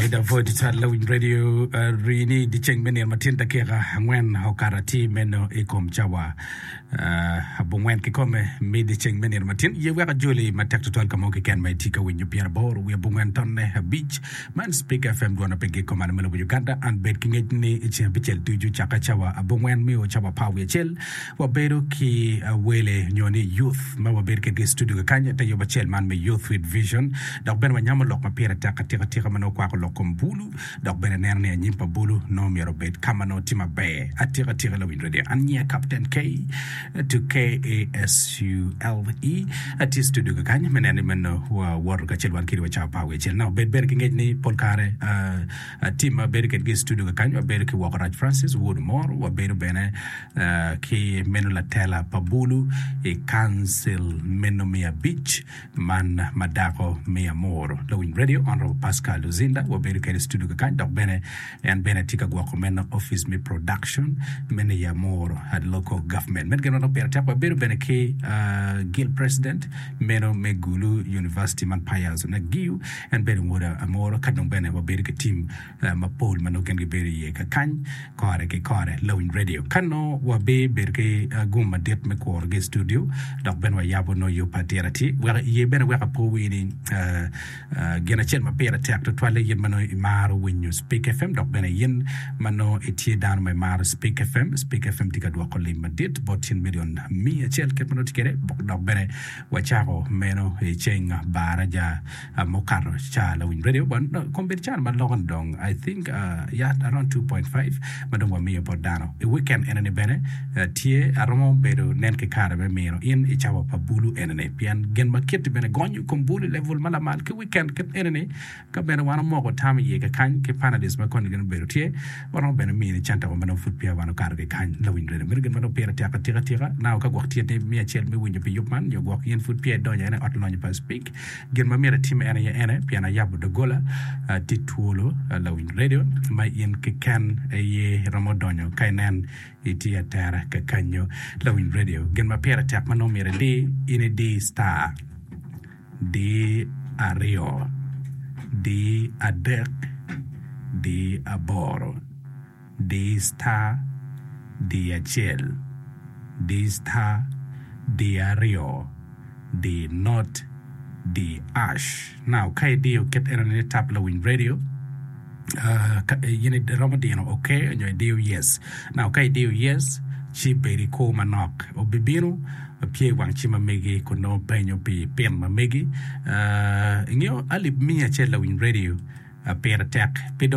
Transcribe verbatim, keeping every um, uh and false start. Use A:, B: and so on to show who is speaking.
A: da void tala win radio rini di cheng meni matin takira ngwen hokarati meno ikom chawa bongwen ki come me di cheng meni matin ye wa joli matak to tol kamo ke ken mai tika win pier bor we bongwen tonne beach man speak fm do na pege komana melo Uganda and bed kinget ni ichi bichel tuju chaka chawa bongwen mi o chawa pawe chel wa beru ki wele nyoni youth ma wa ber ke studio kanya ta yoba chel man me youth with vision dak ben wa nyama lok ma pier taka tika tika mano kwa ko lokom bulu dak ben nerne nyimpa bulu no mi robet kamano tima be atira tira la win radio anya captain k to k a s u l e at studio kanya menene meno wa war ka chel wan kiri wa cha pawe chel now bed ber kinget ni polkare team ber ke studio kanya ber ke wa Raj Francis Woodmore wa ber bene ki meno la tela pabulu e cancel meno mia beach man madako mia moro la win radio honorable Pascal Luzinda wa ber ke studio kanya dok bene and bene tika gwa komeno office me production mene ya moro at local government men geno no ber tapa ber bene ke Gil president meno megulu university man payas na giu and ber woda amoro kadong bene wa ber ke team mapol mano gen ge ber ye ka kan kore ke kore lowing radio kano wa be ber ke gumma det me ko ge studio dok ben wa yabo no yo patirati wa ye ben wa po wini gena chen ma ber tak to twale yen mano maro when you speak fm dok ben yen mano etie down my maro speak fm speak fm tika do ko limba det botin million mi chel ke mano tikere dok ben wa chako meno e chenga baraja mokaro cha lowing radio bon komber chan ma logon dong I think uh, yeah around two point five madam wa mi bodano a weekend enene bene tie aromo bedo nen ke kare be mino in e chawa pa bulu enene pian gen market bene gonyu kom bulu level mala mal ke weekend ke enene ka bene wana moko tami ye ke kan ke panadis ma kon gen bedo tie wono bene mi ni chanta ko mano fut pia wana kare ke kan lawin rede mir gen mano pera tia ka tira tira now ka gok tie ne mi chel mi winyo pi yupman yo gok yen fut pia donya ne otlonya pa speak gen ma mera tim ene ye ene piana yabu de gola tituolo lawin radio mai yen ke kan ye ramodonyo kainen itia tara ka kanyo lawin radio gen ma pera tap mano mera di ine di star di ario di adek di aboro di star di achel di star di ario di not di ash now kai dio get in tap lawin radio uh yene ramadino okay and you do yes now kai do yes chi beri ko manok obibino pie wang chi mamegi ko no penyo pi pen mamegi uh ngio ali mia chela win radio a per attack